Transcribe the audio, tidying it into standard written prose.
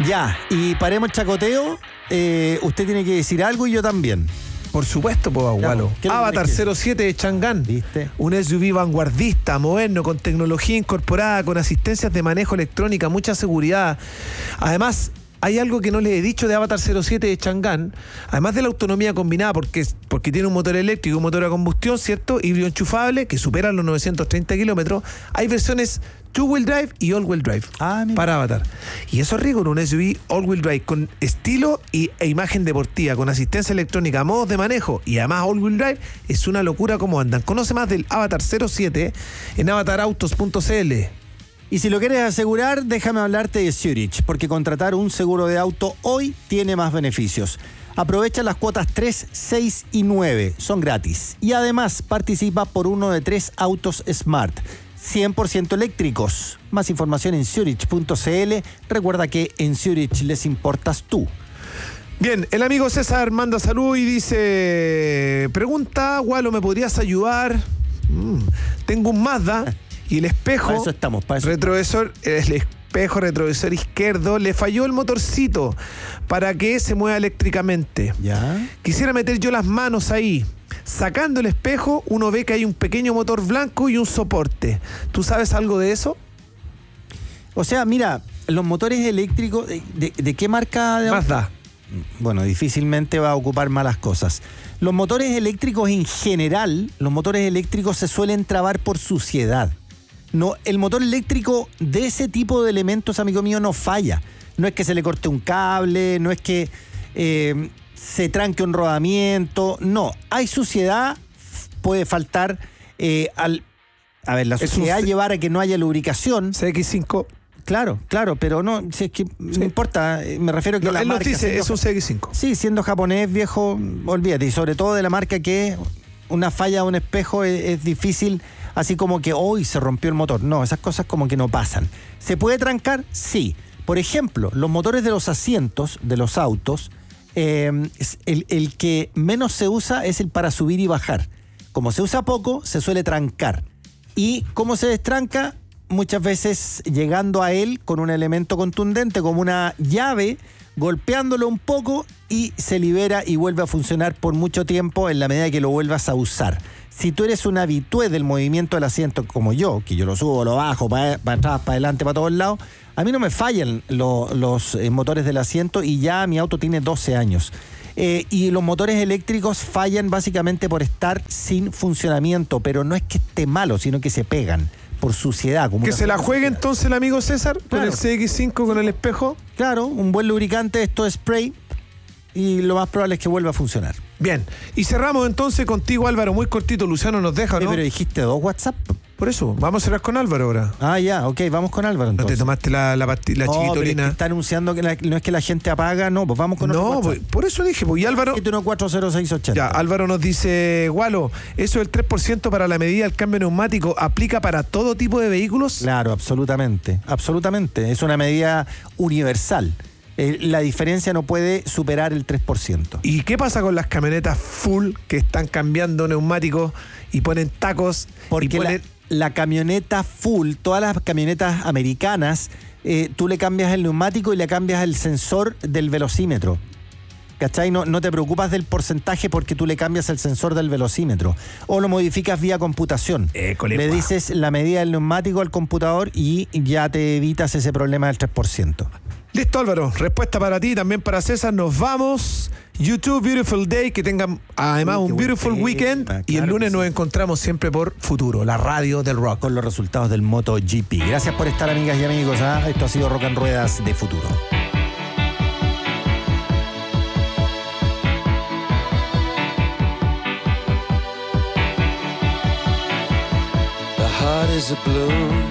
Ya, y paremos el chacoteo. Usted tiene que decir algo y yo también. Por supuesto, pues, Agualo. Avatar 07 de Chang'an. ¿Viste? Un SUV vanguardista, moderno, con tecnología incorporada, con asistencias de manejo electrónica, mucha seguridad. Además, hay algo que no les he dicho de Avatar 07 de Chang'an, además de la autonomía combinada, porque tiene un motor eléctrico y un motor a combustión, ¿cierto? Híbrido enchufable, que superan los 930 kilómetros. Hay versiones two-wheel drive y all-wheel drive para Avatar. Y eso es rico, un SUV all-wheel drive con estilo e imagen deportiva, con asistencia electrónica, modos de manejo y además all-wheel drive. Es una locura cómo andan. Conoce más del Avatar 07 en avatarautos.cl. Y si lo quieres asegurar, déjame hablarte de Zurich, porque contratar un seguro de auto hoy tiene más beneficios. Aprovecha las cuotas 3, 6 y 9, son gratis. Y además participa por uno de 3 autos Smart, 100% eléctricos. Más información en Zurich.cl. Recuerda que en Zurich les importas tú. Bien, el amigo César manda salud y dice, pregunta, Gualo, ¿me podrías ayudar? Tengo un Mazda y el espejo Para eso estamos, para eso. retrovisor, el espejo retrovisor izquierdo le falló el motorcito para que se mueva eléctricamente. ¿Ya? Quisiera meter yo las manos ahí. Sacando el espejo, uno ve que hay un pequeño motor blanco y un soporte. ¿Tú sabes algo de eso? O sea, mira, los motores eléctricos, ¿de qué marca? Mazda. Bueno, difícilmente va a ocupar malas cosas. Los motores eléctricos en general, los motores eléctricos se suelen trabar por suciedad. No, el motor eléctrico de ese tipo de elementos, amigo mío, no falla. No es que se le corte un cable, no es que se tranque un rodamiento. No, hay suciedad, puede faltar la suciedad llevar a que no haya lubricación. CX5. Claro, pero no, si es que no importa, me refiero a que la él nos marca... dice, es un CX5. Sí, siendo japonés, viejo, olvídate, y sobre todo de la marca que una falla de un espejo es difícil, así como que hoy se rompió el motor. No, esas cosas como que no pasan. ¿Se puede trancar? Sí. Por ejemplo, los motores de los asientos de los autos, el que menos se usa es el para subir y bajar. Como se usa poco, se suele trancar. ¿Y cómo se destranca? Muchas veces llegando a él con un elemento contundente como una llave, golpeándolo un poco y se libera y vuelve a funcionar por mucho tiempo en la medida que lo vuelvas a usar. Si tú eres un habitué del movimiento del asiento como yo, que yo lo subo, lo bajo, para atrás, para adelante, para todos lados, a mí no me fallan los motores del asiento y ya mi auto tiene 12 años. Y los motores eléctricos fallan básicamente por estar sin funcionamiento, pero no es que esté malo, sino que se pegan por suciedad. Que se la juegue entonces el amigo César, claro, con el CX5, con el espejo. Claro, un buen lubricante, esto es spray, y lo más probable es que vuelva a funcionar. Bien, y cerramos entonces contigo, Álvaro, muy cortito. Luciano nos deja, ¿no? Pero dijiste 2 WhatsApp. Por eso, vamos a cerrar con Álvaro ahora. Ah, ya, ok, vamos con Álvaro entonces. ¿No te tomaste la pastilla, la chiquitolina? Pero es que está anunciando que no es que la gente apaga, no, pues vamos con otro WhatsApp. Pues, por eso dije, pues, y Álvaro... 7140680. Ya, Álvaro nos dice, Gualo, ¿eso del 3% para la medida del cambio neumático aplica para todo tipo de vehículos? Claro, absolutamente, es una medida universal. La diferencia no puede superar el 3%. ¿Y qué pasa con las camionetas full que están cambiando neumáticos y ponen tacos? Porque la camioneta full, todas las camionetas americanas, tú le cambias el neumático y le cambias el sensor del velocímetro. ¿Cachai? No te preocupas del porcentaje porque tú le cambias el sensor del velocímetro. O lo modificas vía computación. Le dices la medida del neumático al computador y ya te evitas ese problema del 3%. Listo, Álvaro. Respuesta para ti, también para César. Nos vamos. YouTube, beautiful day. Que tengan además un beautiful weekend. Claro, y el lunes nos encontramos siempre por Futuro, la radio del rock. Con los resultados del MotoGP. Gracias por estar, amigas y amigos. Esto ha sido Rock en Ruedas de Futuro. The heart is a blue